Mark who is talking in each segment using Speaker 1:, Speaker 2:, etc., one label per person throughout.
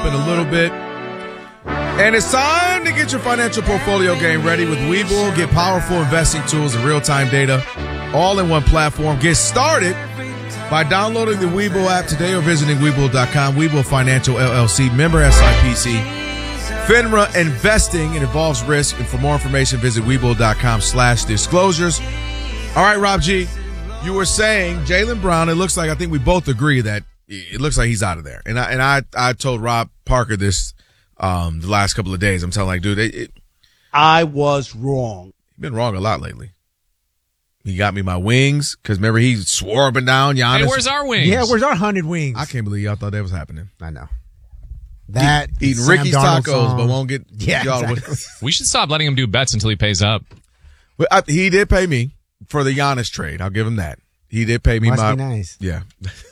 Speaker 1: in a little bit. And it's time to get your financial portfolio game ready with Webull. Get powerful investing tools and real-time data all in one platform. Get started by downloading the Webull app today or visiting Webull.com. Webull Financial LLC, member SIPC. FINRA investing, it involves risk. And for more information, visit Webull.com/disclosures. All right, Rob G, you were saying Jaylen Brown, it looks like, I think we both agree that it looks like he's out of there. And I told Rob Parker this the last couple of days. I'm telling, like, dude,
Speaker 2: I was wrong.
Speaker 1: You've been wrong a lot lately. He got me my wings because remember he swore up and down Giannis.
Speaker 3: Hey, where's our wings?
Speaker 4: Yeah, where's our 100 wings?
Speaker 1: I can't believe y'all thought that was happening.
Speaker 4: I know. That
Speaker 1: eating
Speaker 4: Sam
Speaker 1: Ricky's
Speaker 4: Darnold
Speaker 1: tacos,
Speaker 4: song.
Speaker 1: but won't get y'all.
Speaker 4: Exactly.
Speaker 3: We should stop letting him do bets until he pays up.
Speaker 1: But he did pay me for the Giannis trade. I'll give him that. He did pay me
Speaker 4: Must
Speaker 1: my
Speaker 4: be nice.
Speaker 1: Yeah.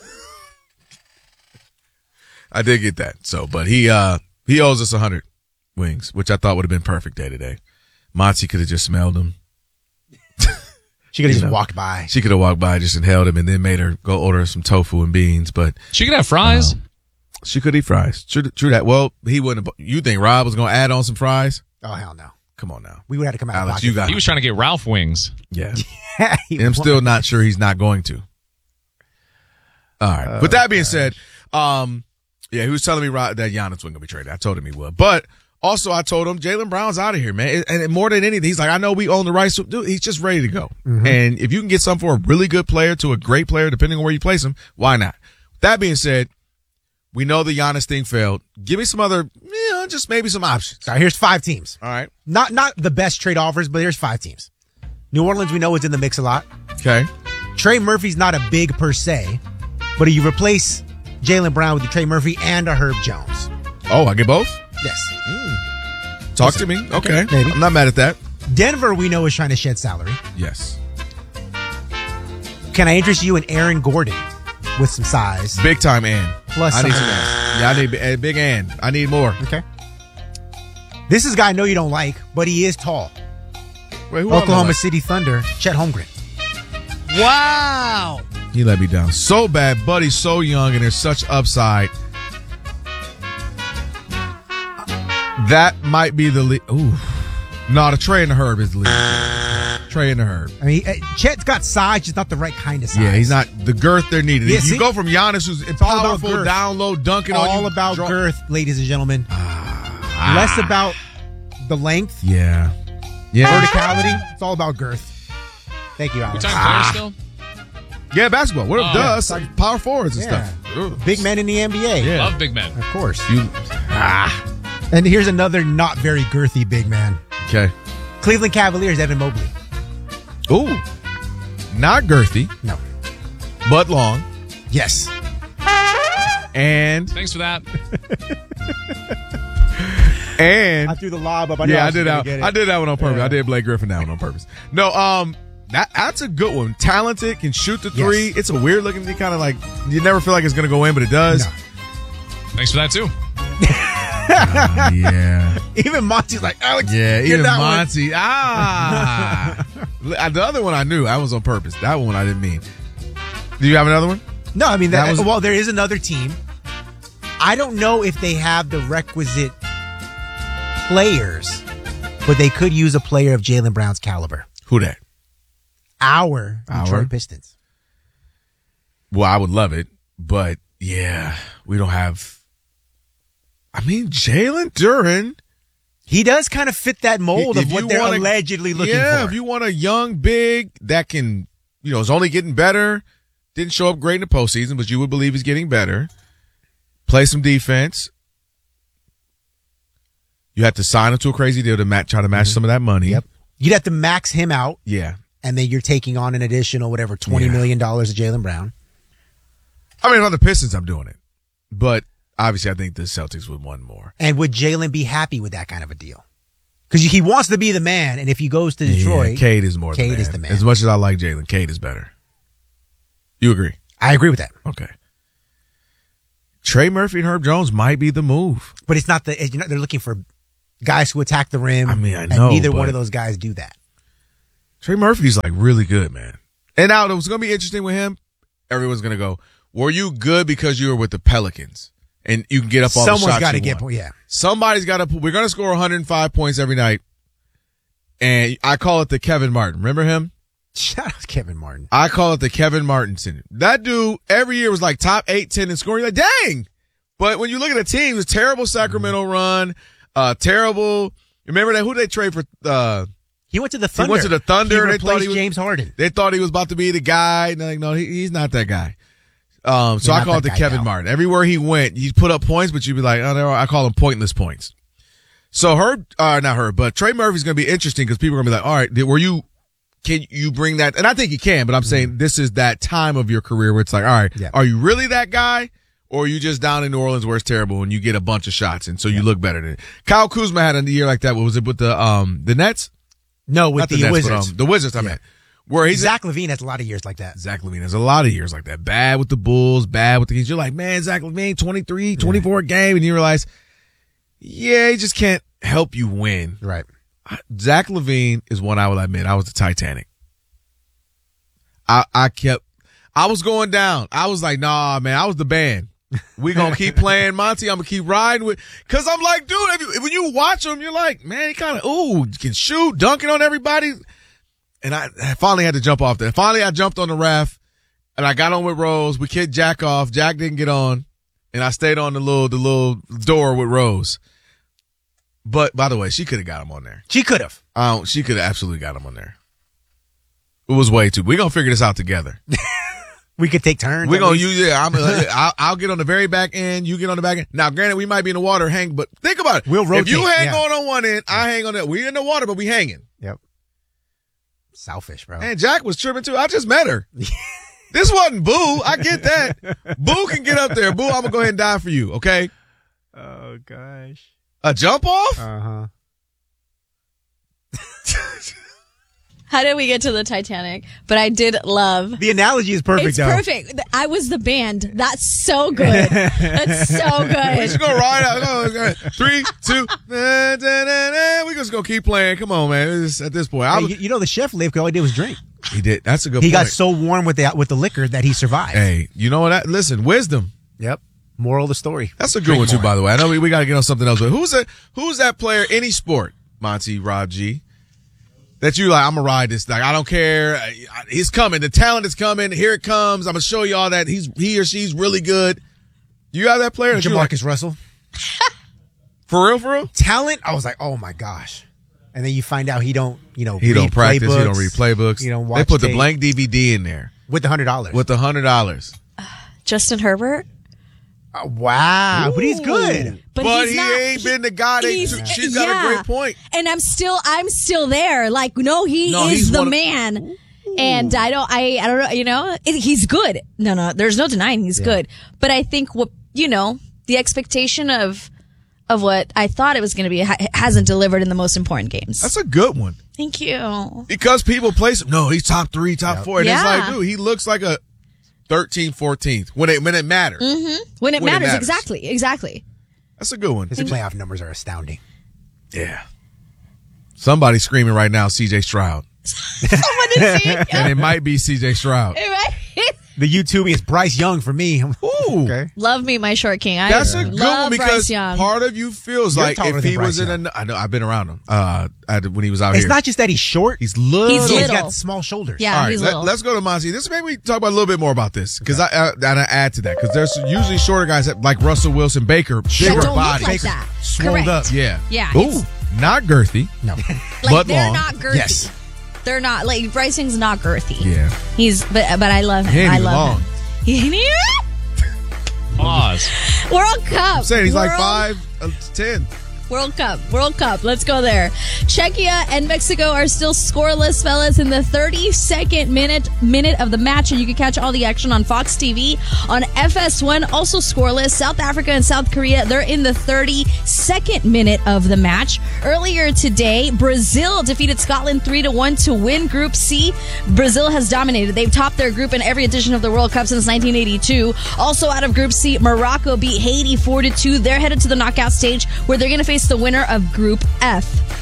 Speaker 1: I did get that. So, but he owes us 100 wings, which I thought would have been perfect day to day. Monty could have just smelled them.
Speaker 4: She could have just walked by.
Speaker 1: She could have walked by, just inhaled him, and then made her go order some tofu and beans. But
Speaker 3: she could have fries.
Speaker 1: She could eat fries. True that. Well, he wouldn't have. You think Rob was going to add on some fries?
Speaker 4: Oh, hell no.
Speaker 1: Come on now.
Speaker 4: We would have to come out
Speaker 1: Alex,
Speaker 4: of pocket.
Speaker 1: you got
Speaker 3: He was trying to get Ralph wings.
Speaker 1: Yeah.
Speaker 4: And
Speaker 1: I'm still not sure he's not going to. All right. With that being said, he was telling me that Giannis wasn't going to be traded. I told him he would. But also I told him Jaylen Brown's out of here, man. And more than anything, he's like, I know we own the rights. Dude, he's just ready to go. Mm-hmm. And if you can get something for a really good player to a great player, depending on where you place him, why not? That being said, we know the Giannis thing failed. Give me some other, just maybe some options.
Speaker 4: All right, here's 5 teams.
Speaker 1: All right.
Speaker 4: Not the best trade offers, but here's 5 teams. New Orleans, we know, is in the mix a lot.
Speaker 1: Okay.
Speaker 4: Trey Murphy's not a big per se, but you replace Jaylen Brown with the Trey Murphy and a Herb Jones.
Speaker 1: Oh, I get both?
Speaker 4: Yes.
Speaker 1: Talk to me. Okay.
Speaker 4: Maybe.
Speaker 1: I'm not mad at that.
Speaker 4: Denver, we know, is trying to shed salary.
Speaker 1: Yes.
Speaker 4: Can I interest you in Aaron Gordon with some size?
Speaker 1: Big time and.
Speaker 4: Plus
Speaker 1: I need
Speaker 4: some-
Speaker 1: some and. Yeah, I need a big and. I need more.
Speaker 4: Okay. This is a guy I know you don't like, but he is tall.
Speaker 1: Wait, who
Speaker 4: Oklahoma City Thunder, Chet Holmgren.
Speaker 2: Wow.
Speaker 1: He let me down so bad. Buddy's so young and there's such upside. That might be the lead. Ooh. No, the Trey and the Herb is the lead. Trey and the Herb.
Speaker 4: I mean, Chet's got size, just not the right kind of size.
Speaker 1: Yeah, he's not the girth they're needed.
Speaker 4: Yeah,
Speaker 1: You
Speaker 4: see?
Speaker 1: go from Giannis, who's
Speaker 4: all about
Speaker 1: powerful,
Speaker 4: girth.
Speaker 1: down low, dunking on you.
Speaker 4: all about girth, ladies and gentlemen. Less about the length,
Speaker 1: Yeah.
Speaker 4: verticality. It's all about girth. Thank you,
Speaker 3: We
Speaker 4: Alex.
Speaker 3: talking players still?
Speaker 1: Yeah, basketball. What it does?
Speaker 4: yeah.
Speaker 1: Like power forwards and
Speaker 4: Yeah.
Speaker 1: stuff. Ugh.
Speaker 4: Big men in the NBA.
Speaker 1: Yeah.
Speaker 3: Love big men.
Speaker 4: Of course.
Speaker 1: You,
Speaker 4: And here's another not very girthy big man.
Speaker 1: okay.
Speaker 4: Cleveland Cavaliers, Evan Mobley.
Speaker 1: Ooh. Not girthy,
Speaker 4: No.
Speaker 1: but long.
Speaker 4: Yes.
Speaker 1: And
Speaker 3: Thanks for that.
Speaker 4: I threw the lob up. I
Speaker 1: I did that. I did that one on purpose.
Speaker 4: Yeah.
Speaker 1: I did Blake Griffin that one on purpose. No, that's a good one. Talented, can shoot the three.
Speaker 4: Yes.
Speaker 1: It's a weird looking. Kind of like you never feel like it's gonna go in, but it does.
Speaker 4: No.
Speaker 3: Thanks for that too.
Speaker 1: Yeah,
Speaker 4: Even Monty's like, Alex,
Speaker 1: yeah.
Speaker 4: get
Speaker 1: Even
Speaker 4: that one.
Speaker 1: Monty. The other one I knew. That was on purpose. That one I didn't mean. Do you have another one?
Speaker 4: No, I mean,
Speaker 1: That was-
Speaker 4: well, there is another team. I don't know if they have the requisite players, but they could use a player of Jaylen Brown's caliber.
Speaker 1: Who that?
Speaker 4: Our
Speaker 1: Our?
Speaker 4: Detroit Pistons.
Speaker 1: Well, I would love it, but yeah, we don't have. I mean, Jalen Duren.
Speaker 4: He does kind of fit that mold
Speaker 1: If
Speaker 4: of what
Speaker 1: you
Speaker 4: they're
Speaker 1: wanna-
Speaker 4: allegedly looking
Speaker 1: Yeah,
Speaker 4: for.
Speaker 1: if you want a young big that can, is only getting better. Didn't show up great in the postseason, but you would believe he's getting better. Play some defense. You have to sign him to a crazy deal to try to match some of that money.
Speaker 4: Yep. You'd have to max him out,
Speaker 1: Yeah.
Speaker 4: and then you're taking on an additional, whatever, $20 million of Jaylen Brown.
Speaker 1: I mean, if I'm the Pistons, I'm doing it. But obviously, I think the Celtics would want more.
Speaker 4: And would Jalen be happy with that kind of a deal? Because he wants to be the man, and if he goes to Detroit,
Speaker 1: Yeah, Cade is more
Speaker 4: Cade
Speaker 1: the man.
Speaker 4: is the man.
Speaker 1: As much as I like Jalen, Cade is better. You agree?
Speaker 4: I agree with that.
Speaker 1: Okay. Trey Murphy and Herb Jones might be the move.
Speaker 4: But it's not they're looking for guys who attack the rim.
Speaker 1: I mean, I
Speaker 4: and
Speaker 1: know,
Speaker 4: neither one
Speaker 1: but-
Speaker 4: of those guys do that.
Speaker 1: Trey Murphy's like really good, man. And now it was going to be interesting with him. Everyone's going to go, were you good because you were with the Pelicans and you can get up all the shots.
Speaker 4: Someone's got to
Speaker 1: you
Speaker 4: get
Speaker 1: want.
Speaker 4: yeah.
Speaker 1: Somebody's got to. We're going to score 105 points every night, and I call it the Kevin Martin. Remember him?
Speaker 4: Shout out to Kevin Martin.
Speaker 1: I call it the Kevin Martin syndrome. That dude every year was like top 8, 10 in scoring. You're like, dang. But when you look at the team, it was terrible Sacramento run, terrible. Remember that? Who did they trade for?
Speaker 4: He went to the Thunder.
Speaker 1: He went to the Thunder.
Speaker 4: He
Speaker 1: They thought he was
Speaker 4: James Harden.
Speaker 1: They thought he was about to be the guy. And they're like, no, he's not that guy. So I call it the Kevin Martin. Everywhere he went, he put up points, but you'd be like, oh, I call them pointless points. So but Trey Murphy's going to be interesting because people are going to be like, all right, can you bring that? And I think he can, but I'm saying this is that time of your career where it's like, all right, are you really that guy? Or are you just down in New Orleans where it's terrible and you get a bunch of shots and so you look better than it? Kyle Kuzma had a year like that. What was it with the Nets?
Speaker 4: No, with the Wizards.
Speaker 1: But, the Wizards, I mean. Where he's
Speaker 4: Zach LaVine has a lot of years like that.
Speaker 1: Zach LaVine has a lot of years like that. Bad with the Bulls, bad with the Kings. You're like, man, Zach LaVine, 23, 24 a game. And you realize, he just can't help you win.
Speaker 4: Right.
Speaker 1: Zach LaVine is one I will admit. I was the Titanic. I was going down. I was like, nah, man, I was the band. We gonna keep playing Monty. I'm gonna keep riding with, cause I'm like, dude, when you watch him, you're like, man, he kind of, can shoot, dunking on everybody. And I finally had to jump off there. Finally, I jumped on the raft and I got on with Rose. We kicked Jack off. Jack didn't get on and I stayed on the little door with Rose. But by the way, she could have got him on there.
Speaker 4: She could have.
Speaker 1: She could have absolutely got him on there. It was way too. We're going to figure this out together.
Speaker 4: We could take turns.
Speaker 1: We're going to use it. I'll get on the very back end. You get on the back end. Now, granted, we might be in the water hang, but think about it.
Speaker 4: We'll rotate.
Speaker 1: If you hang on one end, I hang on that. We're in the water, but we hanging.
Speaker 4: Yep. Selfish, bro.
Speaker 1: And Jack was tripping too. I just met her. This wasn't Boo. I get that. Boo can get up there. Boo, I'm going to go ahead and die for you, okay?
Speaker 4: Oh, gosh.
Speaker 1: A jump off?
Speaker 4: Uh-huh.
Speaker 5: How did we get to the Titanic? But I did love.
Speaker 4: The analogy is perfect,
Speaker 5: It's
Speaker 4: though.
Speaker 5: perfect. I was the band. That's so good. That's so good.
Speaker 1: We should go right out. Go. 3, 2, we just gonna keep playing. Come on, man. At this point,
Speaker 4: Hey, you know the chef lived. All he did was drink.
Speaker 1: He did. That's a good.
Speaker 4: He
Speaker 1: point.
Speaker 4: got so warm with the liquor that he survived.
Speaker 1: Hey, you know what? Listen, wisdom.
Speaker 4: Yep. Moral of the story.
Speaker 1: That's a good one too, by the way. I know we got to get on something else. But who's that player? Any sport, Monty, Rob G, that you like? I'm gonna ride this. Like I don't care. He's coming. The talent is coming. Here it comes. I'm gonna show you all that he or she's really good. You have that player?
Speaker 4: Jamarcus Russell.
Speaker 1: For real?
Speaker 4: Talent. I was like, oh my gosh. And then you find out he don't
Speaker 1: practice.
Speaker 4: playbooks.
Speaker 1: He don't read playbooks.
Speaker 4: You don't watch.
Speaker 1: They put
Speaker 4: tape.
Speaker 1: the blank DVD in there
Speaker 4: with the $100.
Speaker 1: With the $100.
Speaker 5: Justin Herbert.
Speaker 4: Wow, but he's good.
Speaker 5: But
Speaker 1: he ain't been the guy that she's got a great point.
Speaker 5: And I'm still there. Like, no, he is the man. And I don't know, he's good. No, there's no denying he's good. But I think the expectation of what I thought it was going to be hasn't delivered in the most important games.
Speaker 1: That's a good one.
Speaker 5: Thank you.
Speaker 1: Because people place him. No, he's top 3, top 4. And it's like, dude, he looks like a 13th, 14th when it matters.
Speaker 5: Mm-hmm. When it matters. Exactly.
Speaker 1: That's a good one.
Speaker 4: His playoff numbers are astounding.
Speaker 1: Yeah. Somebody's screaming right now, C.J. Stroud.
Speaker 5: Someone is seeing,
Speaker 1: and it might be C.J. Stroud.
Speaker 4: The YouTubing is Bryce Young for me.
Speaker 1: Ooh.
Speaker 4: Okay.
Speaker 5: Love me, my short king.
Speaker 1: That's a good one because
Speaker 5: Bryce Young.
Speaker 1: part of you feels
Speaker 4: You're
Speaker 1: like if he was in I know I've been around him when he was out here.
Speaker 4: It's not just that he's short.
Speaker 1: He's little.
Speaker 5: He's
Speaker 4: got small shoulders.
Speaker 5: Yeah,
Speaker 1: all right,
Speaker 5: he's little.
Speaker 1: Let's go to Monty. This maybe talk about a little bit more about this because I add to that because there's usually shorter guys that, like Russell Wilson, Baker, bigger
Speaker 5: don't
Speaker 1: body,
Speaker 5: look like that.
Speaker 1: swolled up. Yeah.
Speaker 5: Ooh,
Speaker 1: not girthy.
Speaker 4: No,
Speaker 1: but
Speaker 5: they're
Speaker 1: long.
Speaker 5: not girthy.
Speaker 4: Yes.
Speaker 5: They're not like Bryce Young's not girthy.
Speaker 1: Yeah,
Speaker 5: but I love him.
Speaker 1: He ain't
Speaker 5: I
Speaker 1: even
Speaker 5: love
Speaker 1: long.
Speaker 5: him. He
Speaker 3: Pause.
Speaker 5: World Cup.
Speaker 1: I'm saying he's like 5'10".
Speaker 5: World Cup. Let's go there. Czechia and Mexico are still scoreless, fellas, in the 32nd minute of the match, and you can catch all the action on Fox TV on FS1. Also scoreless. South Africa and South Korea, they're in the 32nd minute of the match. Earlier today, Brazil defeated Scotland 3-1 to win Group C. Brazil has dominated. They've topped their group in every edition of the World Cup since 1982. Also out of Group C, Morocco beat Haiti 4-2. They're headed to the knockout stage where they're going to face the winner of Group F.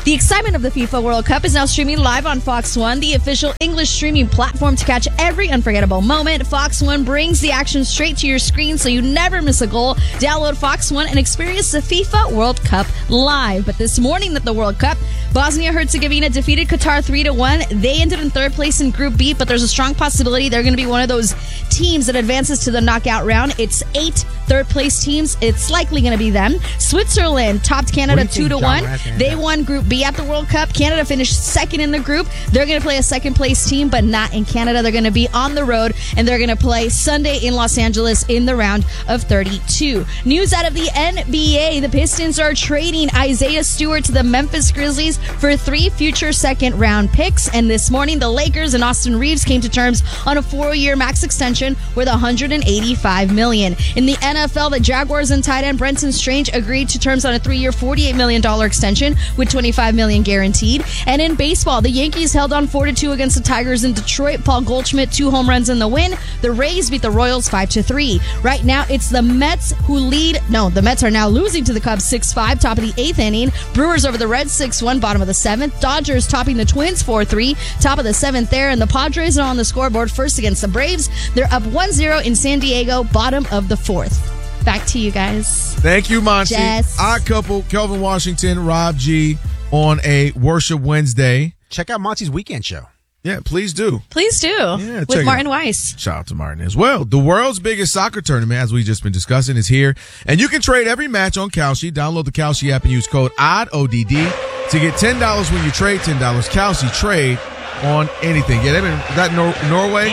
Speaker 5: The excitement of the FIFA World Cup is now streaming live on Fox One, the official English streaming platform to catch every unforgettable moment. Fox One brings the action straight to your screen so you never miss a goal. Download Fox One and experience the FIFA World Cup live. But this morning at the World Cup, Bosnia-Herzegovina defeated Qatar 3-1. They ended in third place in Group B, but there's a strong possibility they're going to be one of those teams that advances to the knockout round. It's 8 third-place teams. It's likely going to be them. Switzerland topped Canada 2-1. They won Group B at the World Cup. Canada finished second in the group. They're going to play a second-place team, but not in Canada. They're going to be on the road, and they're going to play Sunday in Los Angeles in the round of 32. News out of the NBA. The Pistons are trading Isaiah Stewart to the Memphis Grizzlies for 3 future second-round picks. And this morning, the Lakers and Austin Reeves came to terms on a 4-year max extension worth $185 million. In the NFL, the Jaguars and tight end Brenton Strange agreed to terms on a 3-year, $48 million extension with $25 million guaranteed. And in baseball, the Yankees held on 4-2 against the Tigers in Detroit. Paul Goldschmidt, 2 home runs in the win. The Rays beat the Royals 5-3. Right now, it's the Mets who lead. No, the Mets are now losing to the Cubs 6-5, top of the 8th inning. Brewers over the Reds 6-1, bottom of the 7th. Dodgers topping the Twins 4-3, top of the 7th there. And the Padres are on the scoreboard first against the Braves. They're up 1-0 in San Diego, bottom of the 4th. Back to you guys.
Speaker 1: Thank you, Monty.
Speaker 5: Jess.
Speaker 1: Odd couple, Kelvin Washington, Rob G on a Worship Wednesday.
Speaker 4: Check out Monty's weekend show.
Speaker 1: Yeah, please do.
Speaker 5: Please do.
Speaker 1: Yeah, check
Speaker 5: with
Speaker 1: it
Speaker 5: Martin
Speaker 1: out.
Speaker 5: Weiss.
Speaker 1: Shout out to Martin as well. The world's biggest soccer tournament, as we've just been discussing, is here. And you can trade every match on Kalshi. Download the Kalshi app and use code ODD to get $10 when you trade $10. Kalshi, trade on anything. Yeah, they've been, that Norway,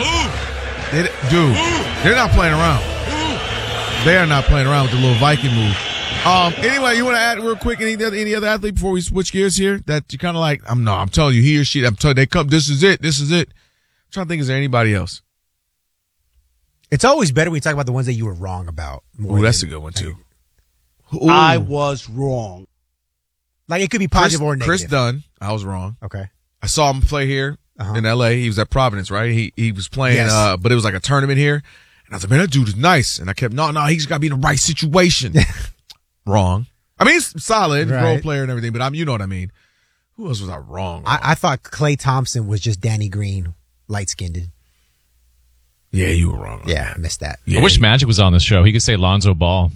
Speaker 1: they're not playing around. They are not playing around with the little Viking move. Anyway, you want to add real quick any other athlete before we switch gears here that you kind of like? I'm telling you, he or she. I'm telling you, they come. This is it. I'm trying to think. Is there anybody else?
Speaker 4: It's always better when you talk about the ones that you were wrong about.
Speaker 1: Oh, that's a good one too. Ooh.
Speaker 2: I was wrong.
Speaker 4: Like it could be positive or negative.
Speaker 1: Chris Dunn. I was wrong.
Speaker 4: Okay.
Speaker 1: I saw him play here in L.A. He was at Providence, right? He was playing,
Speaker 4: Yes.
Speaker 1: but it was like a tournament here. And I was like, man, that dude is nice. And I kept, no, he's got to be in the right situation. Wrong. I mean, he's solid,
Speaker 4: Right.
Speaker 1: role player and everything, but you know what I mean. Who else was I wrong?
Speaker 4: I thought Klay Thompson was just Danny Green, light-skinned.
Speaker 1: Yeah, you were wrong.
Speaker 4: Yeah, I missed that.
Speaker 1: Yeah,
Speaker 3: I wish Magic was on this show. He could say Lonzo Ball.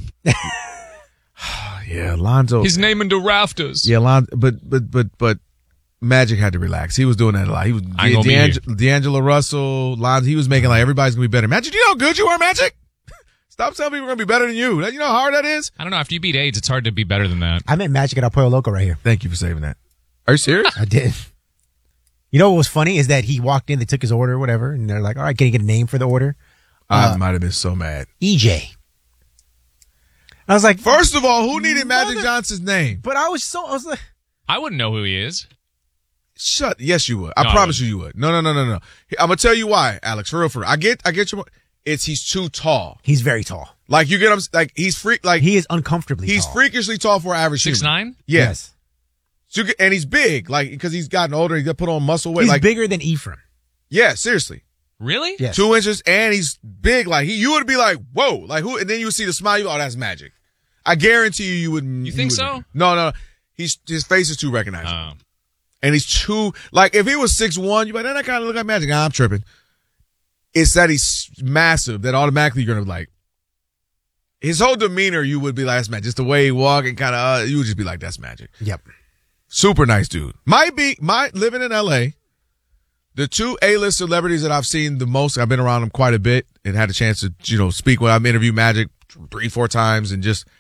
Speaker 1: Yeah, Lonzo.
Speaker 3: He's naming the rafters.
Speaker 1: Yeah, Lonzo, but Magic had to relax. He was doing that a lot. He was
Speaker 3: I ain't gonna be here.
Speaker 1: D'Angelo Russell, Lonzo. He was making like everybody's gonna be better. Magic, you know how good you are, Magic? Stop telling people we're gonna be better than you. You know how hard that is?
Speaker 3: I don't know. After you beat AIDS, it's hard to be better than that.
Speaker 4: I meant Magic at El Pollo Loco right here.
Speaker 1: Thank you for saving that. Are you serious?
Speaker 4: I did. You know what was funny is that he walked in, they took his order or whatever, and they're like, all right, can you get a name for the order?
Speaker 1: I might have been so mad.
Speaker 4: EJ. I was like,
Speaker 1: First of all, who needed Magic Johnson's name?
Speaker 4: but I was like,
Speaker 3: I wouldn't know who he is.
Speaker 1: Yes, you would. I
Speaker 3: No, I
Speaker 1: promise you would. No. I'm gonna tell you why, Alex. For real. I get your. He's too tall.
Speaker 4: he's very tall.
Speaker 1: Like you get him. Like he's freak. Like
Speaker 4: He is uncomfortably
Speaker 1: he's
Speaker 4: tall.
Speaker 1: freakishly tall for an average human.
Speaker 3: 6'9"?
Speaker 1: Yes. So and he's big. Like because he's gotten older. He got put on muscle weight.
Speaker 4: He's
Speaker 1: like
Speaker 4: bigger than Ephraim.
Speaker 1: yeah, seriously.
Speaker 3: Really?
Speaker 4: Yes.
Speaker 1: 2 inches and he's big. Like you would be like, whoa, like who? And then you would see the smile. Oh, that's Magic. I guarantee you wouldn't.
Speaker 3: You think
Speaker 1: wouldn't.
Speaker 3: so?
Speaker 1: No. His face is too recognizable. And he's too, like, if he was 6'1", you'd be like, that kind of look like Magic. Nah, I'm tripping. It's that he's massive that automatically you're going to be like, his whole demeanor, you would be like, that's Magic. Just the way he walk and kind of, you would just be like, that's Magic.
Speaker 4: Yep.
Speaker 1: Super nice dude. Living in L.A., the 2 A-list celebrities that I've seen the most, I've been around them quite a bit and had a chance to, speak when I've interviewed Magic 3-4 times and just,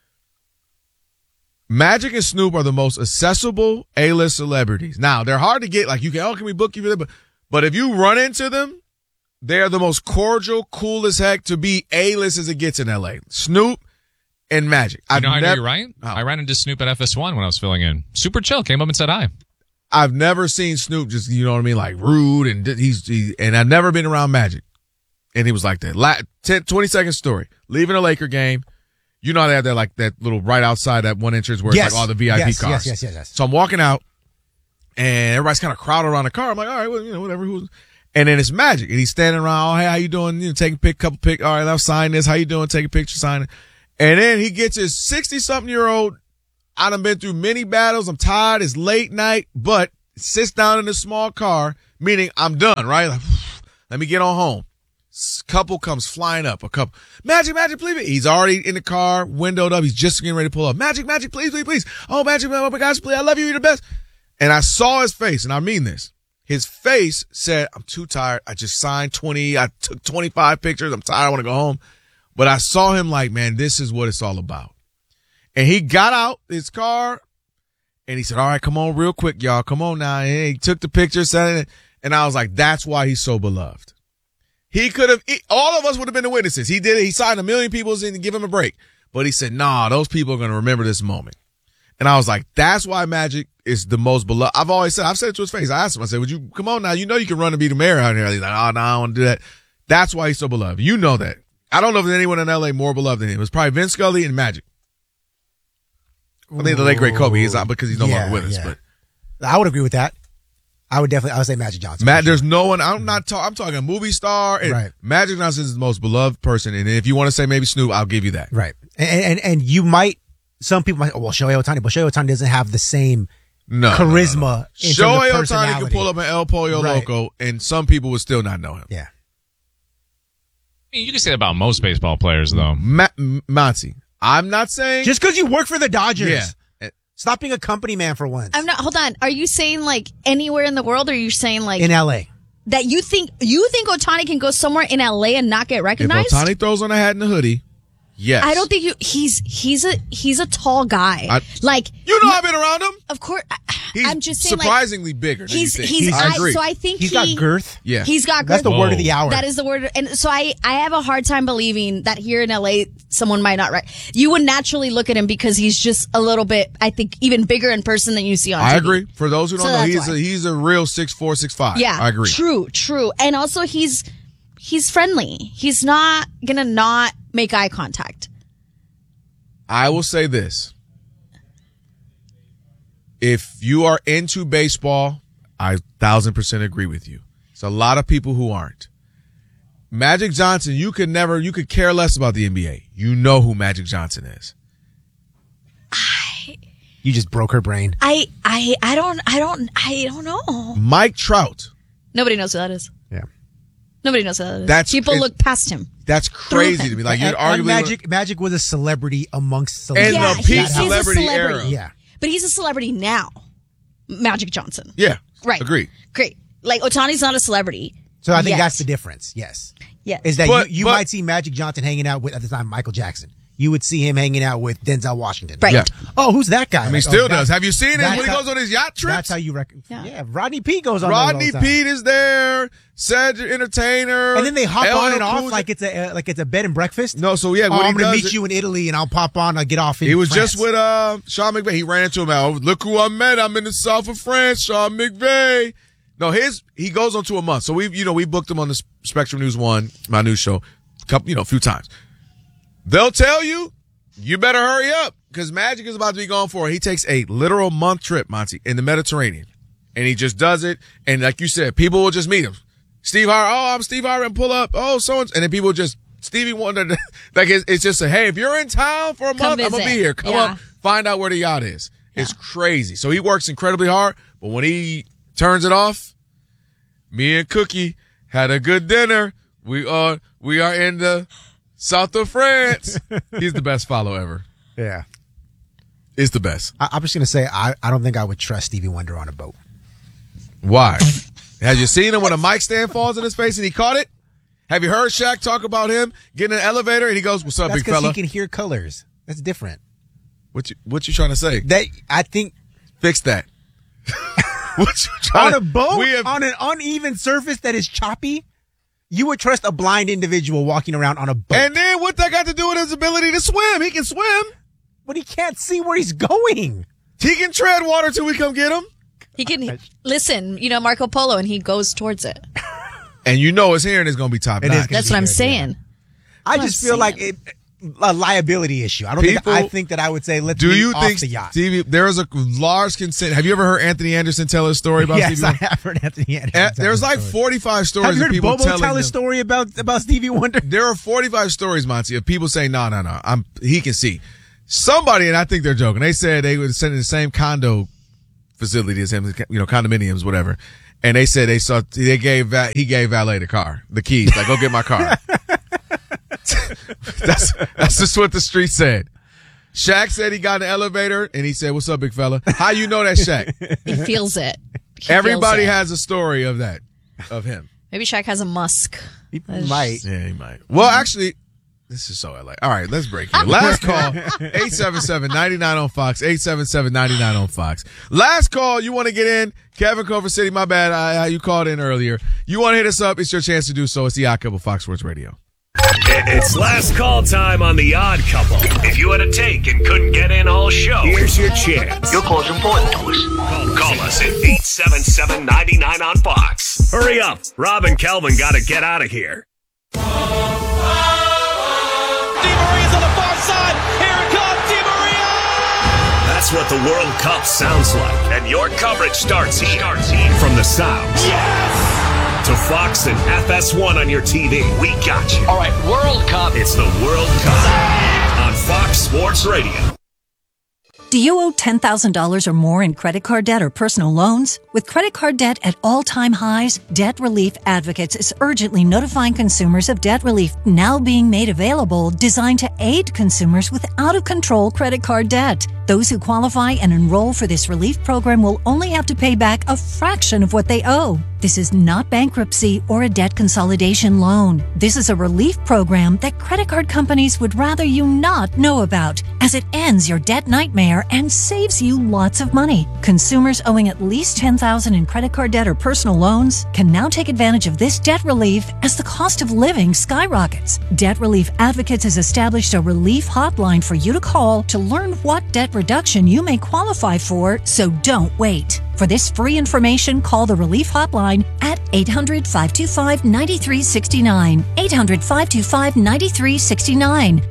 Speaker 1: Magic and Snoop are the most accessible A-list celebrities. Now, they're hard to get. Like, you can we book you for that? But if you run into them, they're the most cordial, cool as heck to be A-list as it gets in L.A. Snoop and Magic.
Speaker 3: You know how I know you're right? I ran into Snoop at FS1 when I was filling in. Super chill. Came up and said hi.
Speaker 1: I've never seen Snoop just, you know what I mean, like rude, and and I've never been around Magic. And he was like that. 20-second story. Leaving a Laker game. You know they have that little right outside that one entrance where it's like all the VIP cars.
Speaker 4: Yes.
Speaker 1: So I'm walking out, and everybody's kind of crowded around the car. I'm like, all right, well, whatever. And then it's Magic, and he's standing around. Oh, hey, how you doing? Taking a couple pic. All right, I'll sign this. How you doing? Take a picture, sign it. And then he gets his 60-something-year-old I done been through many battles. I'm tired. It's late night, but sits down in a small car, meaning I'm done, right? Like, let me get on home. Couple comes flying up. A couple. Magic, please. He's already in the car, windowed up. He's just getting ready to pull up. Magic, please. Oh, Magic, oh my gosh, please. I love you. You're the best. And I saw his face, and I mean this. His face said, I'm too tired. I just signed 20. I took 25 pictures. I'm tired. I want to go home. But I saw him like, man, this is what it's all about. And he got out his car, and he said, all right, come on real quick, y'all. Come on now. And he took the picture, said it, and I was like, that's why he's so beloved. He could have, all of us would have been the witnesses. He did it. He signed a million people in to give him a break. But he said, nah, those people are going to remember this moment. And I was like, that's why Magic is the most beloved. I've said it to his face. I asked him, I said, would you, come on now. You know you can run and be the mayor out here. He's like, oh, no, I don't want to do that. That's why he's so beloved. You know that. I don't know if there's anyone in LA more beloved than him. It was probably Vince Scully and Magic. I think the late great Kobe is out because he's no longer with us, but
Speaker 4: I would agree with that. I would say Magic Johnson.
Speaker 1: There's no one. I'm talking a movie star. And
Speaker 4: right.
Speaker 1: Magic Johnson is the most beloved person. And if you want to say maybe Snoop, I'll give you that.
Speaker 4: Right. And you might, some people might, well, Shohei Ohtani, but Shohei Ohtani doesn't have the same charisma.
Speaker 1: No. Shohei Ohtani can pull up an El Pollo Loco, and some people would still not know him.
Speaker 4: Yeah.
Speaker 3: I mean, you can say that about most baseball players, though.
Speaker 1: Monty, I'm not saying
Speaker 4: just because you work for the Dodgers.
Speaker 1: Yeah.
Speaker 4: Stop being a company man for once.
Speaker 5: I'm not. Hold on. Are you saying like anywhere in the world, or are you saying like
Speaker 4: in LA?
Speaker 5: That you think Ohtani can go somewhere in LA and not get recognized?
Speaker 1: If Ohtani throws on a hat and a hoodie, yes.
Speaker 5: I don't think he's a tall guy.
Speaker 1: I've been around him.
Speaker 5: Of course.
Speaker 1: He's
Speaker 5: I'm just saying,
Speaker 1: surprisingly bigger.
Speaker 5: I agree. So I think
Speaker 4: he's got girth.
Speaker 1: Yeah,
Speaker 5: he's got girth.
Speaker 4: That's the word of the hour.
Speaker 5: That is the word. And so I have a hard time believing that here in LA someone might not. You would naturally look at him because he's just a little bit, I think, even bigger in person than you see on TV.
Speaker 1: I agree. For those who don't know, he's a real 6'4", 6'5".
Speaker 5: Yeah,
Speaker 1: I agree.
Speaker 5: True. And also he's friendly. He's not gonna not make eye contact.
Speaker 1: I will say this. If you are into baseball, I 1,000% agree with you. There's a lot of people who aren't. Magic Johnson, you could care less about the NBA. You know who Magic Johnson is.
Speaker 4: You just broke her brain.
Speaker 5: I don't know.
Speaker 1: Mike Trout.
Speaker 5: Nobody knows who that is.
Speaker 4: Yeah.
Speaker 5: Nobody knows who that is. People look past him.
Speaker 1: That's crazy to me. Like you're arguably
Speaker 4: Magic was a celebrity amongst celebrities.
Speaker 1: And the peak celebrity era.
Speaker 4: Yeah.
Speaker 5: But he's a celebrity now. Magic Johnson.
Speaker 1: Yeah.
Speaker 5: Right.
Speaker 1: Agreed.
Speaker 5: Great. Like Ohtani's not a celebrity.
Speaker 4: So I think that's the difference. Yes.
Speaker 5: Yeah.
Speaker 4: Is that you might see Magic Johnson hanging out with, at the time, Michael Jackson. You would see him hanging out with Denzel Washington.
Speaker 5: Right.
Speaker 1: Yeah.
Speaker 4: Oh, who's that guy?
Speaker 1: I mean, still does. Have you seen him when he goes on his yacht trips?
Speaker 4: That's how you reckon. Yeah. Rodney P goes on.
Speaker 1: Rodney Pete is there. Cedric Entertainer.
Speaker 4: And then they hop on and off like it's a bed and breakfast.
Speaker 1: No, so yeah.
Speaker 4: I'm going to meet you in Italy and I'll pop on. I'll get off in
Speaker 1: He was
Speaker 4: France.
Speaker 1: just with Sean McVay. He ran into him out. Look who I met. I'm in the south of France. Sean McVay. No, he goes on to a month. So we booked him on the Spectrum News 1, my news show, a few times. They'll tell you better hurry up because Magic is about to be gone for it. He takes a literal month trip, Monty, in the Mediterranean. And he just does it. And like you said, people will just meet him. Steve Harvey. Oh, I'm Steve Harvey and pull up. Oh, so-and-so. And then people just, Stevie Wonder, like it's just hey, if you're in town for a month, I'm going to be here. Come on, find out where the yacht is. Yeah. It's crazy. So he works incredibly hard, but when he turns it off, me and Cookie had a good dinner. We are in the south of France. He's the best follow ever.
Speaker 4: Yeah.
Speaker 1: It's the best.
Speaker 4: I'm just going to say, I don't think I would trust Stevie Wonder on a boat.
Speaker 1: Why? Have you seen him when a mic stand falls in his face and he caught it? Have you heard Shaq talk about him getting in an elevator and he goes, "What's up, big fella?"
Speaker 4: That's because he can hear colors. That's different.
Speaker 1: What you trying to say?
Speaker 4: I think
Speaker 1: fix that.
Speaker 4: On a boat, on an uneven surface that is choppy, you would trust a blind individual walking around on a boat.
Speaker 1: And then what that got to do with his ability to swim? He can swim,
Speaker 4: but he can't see where he's going.
Speaker 1: He can tread water till we come get him.
Speaker 5: He can listen, Marco Polo, and he goes towards it.
Speaker 1: And his hearing is going to be top notch.
Speaker 5: That's what I'm saying.
Speaker 4: I just feel like a liability issue. I think that I would say let's meet off the yacht.
Speaker 1: Stevie, there is a large consent. Have you ever heard Anthony Anderson tell a story about Stevie Wonder?
Speaker 4: Yes, I have heard Anthony Anderson.
Speaker 1: There's like 45 stories
Speaker 4: have you heard
Speaker 1: of people
Speaker 4: Bobo tell a story about Stevie Wonder?
Speaker 1: There are 45 stories, Monty, of people saying, no, he can see. Somebody, and I think they're joking, they said they would send in the same condo facility as him, condominiums, whatever. And they said he gave valet the car, the keys, like, go get my car. That's just what the street said. Shaq said he got in the elevator and he said, "What's up, big fella?" How you know that's Shaq?
Speaker 5: He feels it.
Speaker 1: Everybody has a story of that, of him.
Speaker 5: Maybe Shaq has a Musk.
Speaker 4: He might.
Speaker 1: Yeah, he might. Well, actually, this is so LA. All right, let's break here. Last call, 877-99 on Fox, 877-99 on Fox. Last call, you want to get in? Kevin, Culver City, my bad. You called in earlier. You want to hit us up? It's your chance to do so. It's the Odd Couple, Fox Sports Radio.
Speaker 6: It's last call time on The Odd Couple. If you had a take and couldn't get in all show, here's your chance.
Speaker 7: Your call's important to us.
Speaker 6: Call us at 877-99 on Fox. Hurry up. Rob and Kelvin got to get out of here.
Speaker 8: Di Maria's on the far side. Here it comes, Di Maria!
Speaker 6: That's what the World Cup sounds like. And your coverage starts here. From the sounds.
Speaker 8: Yes!
Speaker 6: To Fox and FS1 on your TV. We got you.
Speaker 7: All right, World Cup.
Speaker 6: It's the World Cup on Fox Sports Radio.
Speaker 9: Do you owe $10,000 or more in credit card debt or personal loans? With credit card debt at all-time highs, Debt Relief Advocates is urgently notifying consumers of debt relief now being made available, designed to aid consumers with out-of-control credit card debt. Those who qualify and enroll for this relief program will only have to pay back a fraction of what they owe. This is not bankruptcy or a debt consolidation loan. This is a relief program that credit card companies would rather you not know about, as it ends your debt nightmare and saves you lots of money. Consumers owing at least $10,000 in credit card debt or personal loans can now take advantage of this debt relief as the cost of living skyrockets. Debt Relief Advocates has established a relief hotline for you to call to learn what debt reduction you may qualify for, so don't wait. For this free information, call the Relief Hotline at 800-525-9369. 800-525-9369.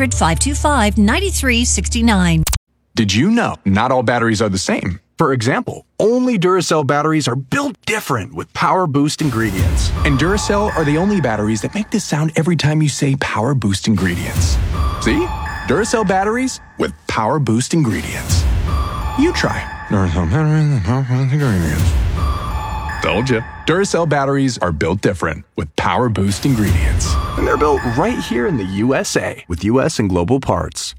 Speaker 9: 800-525-9369.
Speaker 10: Did you know not all batteries are the same? For example, only Duracell batteries are built different with Power Boost ingredients. And Duracell are the only batteries that make this sound every time you say Power Boost ingredients. See? Duracell batteries with Power Boost ingredients. You try. Duracell batteries with Power Boost ingredients. Told you. Duracell batteries are built different with Power Boost ingredients. And they're built right here in the USA with US and global parts.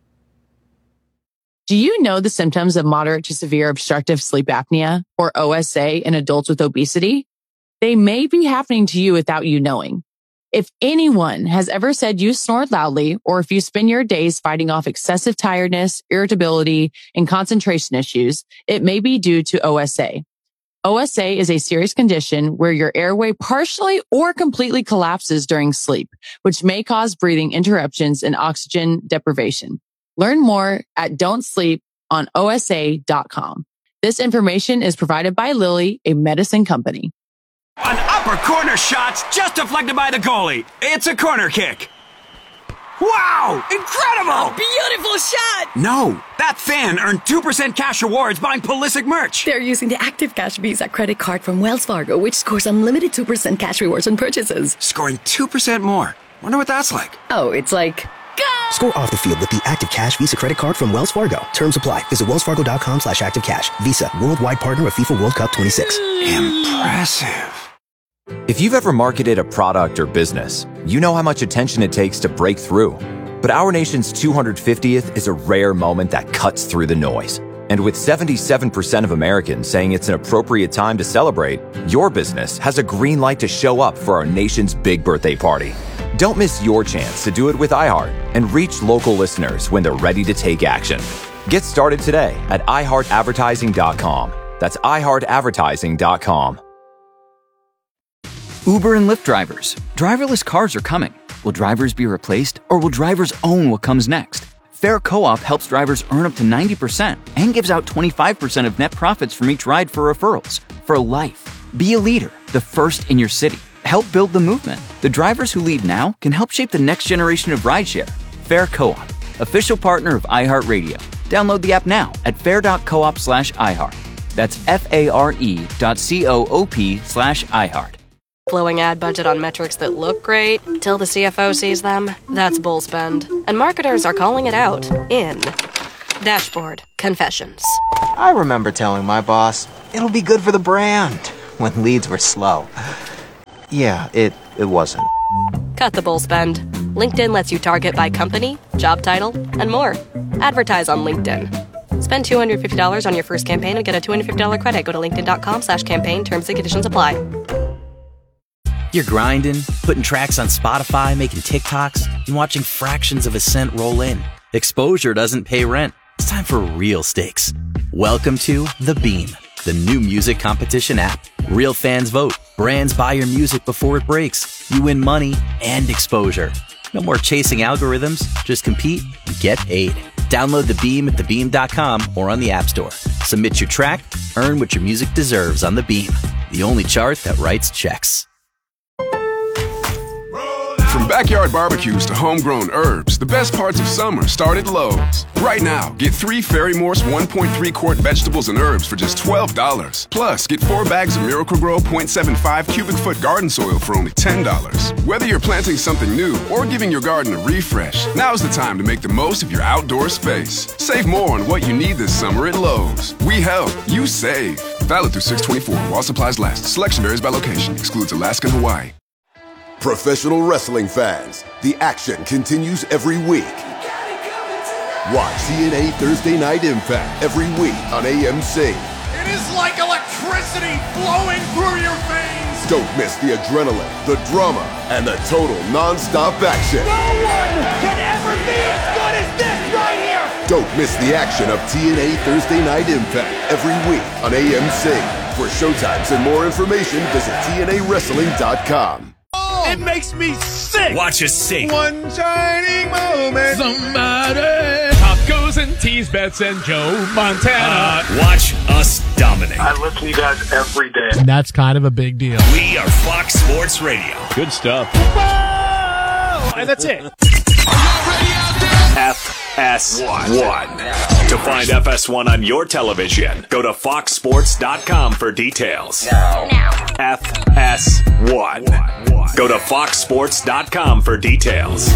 Speaker 11: Do you know the symptoms of moderate to severe obstructive sleep apnea, or OSA, in adults with obesity? They may be happening to you without you knowing. If anyone has ever said you snore loudly, or if you spend your days fighting off excessive tiredness, irritability, and concentration issues, it may be due to OSA. OSA is a serious condition where your airway partially or completely collapses during sleep, which may cause breathing interruptions and oxygen deprivation. Learn more at don'tsleeponosa.com. This information is provided by Lilly, a medicine company.
Speaker 12: An upper corner shot's just deflected by the goalie. It's a corner kick. Wow! Incredible!
Speaker 13: Beautiful shot!
Speaker 12: No, that fan earned 2% cash rewards buying Pulisic merch.
Speaker 13: They're using the Active Cash Visa credit card from Wells Fargo, which scores unlimited 2% cash rewards on purchases.
Speaker 12: Scoring 2% more. Wonder what that's like.
Speaker 13: Oh, it's like... Go!
Speaker 14: Score off the field with the Active Cash Visa credit card from Wells Fargo. Terms apply. Visit wellsfargo.com/activecash. Visa, worldwide partner of FIFA World Cup 26.
Speaker 12: Impressive.
Speaker 15: If you've ever marketed a product or business, you know how much attention it takes to break through. But our nation's 250th is a rare moment that cuts through the noise. And with 77% of Americans saying it's an appropriate time to celebrate, your business has a green light to show up for our nation's big birthday party. Don't miss your chance to do it with iHeart and reach local listeners when they're ready to take action. Get started today at iHeartAdvertising.com. That's iHeartAdvertising.com.
Speaker 16: Uber and Lyft drivers. Driverless cars are coming. Will drivers be replaced, or will drivers own what comes next? Fair Co-op helps drivers earn up to 90% and gives out 25% of net profits from each ride for referrals. For life. Be a leader, the first in your city. Help build the movement. The drivers who lead now can help shape the next generation of rideshare. Fair Co-op, official partner of iHeartRadio. Download the app now at fair.coop/iHeart. That's FARE.coop/iHeart.
Speaker 17: Blowing ad budget on metrics that look great till the CFO sees them, that's bull spend. And marketers are calling it out in Dashboard Confessions.
Speaker 18: I remember telling my boss, it'll be good for the brand, when leads were slow. Yeah, it wasn't.
Speaker 17: Cut the bull spend. LinkedIn lets you target by company, job title, and more. Advertise on LinkedIn. Spend $250 on your first campaign and get a $250 credit. Go to linkedin.com/campaign. Terms and conditions apply.
Speaker 19: You're grinding, putting tracks on Spotify, making TikToks, and watching fractions of a cent roll in. Exposure doesn't pay rent. It's time for real stakes. Welcome to The Beam, the new music competition app. Real fans vote. Brands buy your music before it breaks. You win money and exposure. No more chasing algorithms. Just compete and get paid. Download The Beam at thebeam.com or on the App Store. Submit your track, earn what your music deserves on The Beam, the only chart that writes checks.
Speaker 20: From backyard barbecues to homegrown herbs, the best parts of summer start at Lowe's. Right now, get 3 Fairy Morse 1.3 quart vegetables and herbs for just $12. Plus, get 4 bags of Miracle-Gro 0.75 cubic foot garden soil for only $10. Whether you're planting something new or giving your garden a refresh, now's the time to make the most of your outdoor space. Save more on what you need this summer at Lowe's. We help, you save. Valid through 6/24 while supplies last. Selection varies by location. Excludes Alaska and Hawaii.
Speaker 21: Professional wrestling fans, the action continues every week. Watch TNA Thursday Night Impact every week on AMC.
Speaker 8: It is like electricity flowing through your veins.
Speaker 21: Don't miss the adrenaline, the drama, and the total non-stop action.
Speaker 8: No one can ever be as good as this right here.
Speaker 21: Don't miss the action of TNA Thursday Night Impact every week on AMC. For showtimes and more information, visit TNAWrestling.com.
Speaker 8: It makes me sick.
Speaker 6: Watch us sing.
Speaker 1: One shining moment.
Speaker 8: Somebody. Tacos and tease bets and Joe Montana.
Speaker 6: Watch us dominate.
Speaker 22: I listen to you guys every day.
Speaker 2: And that's kind of a big deal.
Speaker 6: We are Fox Sports Radio.
Speaker 8: Good stuff. Whoa! And that's it.
Speaker 6: FS1. To find FS1 on your television, go to foxsports.com for details. Now. FS1. Go to foxsports.com for details.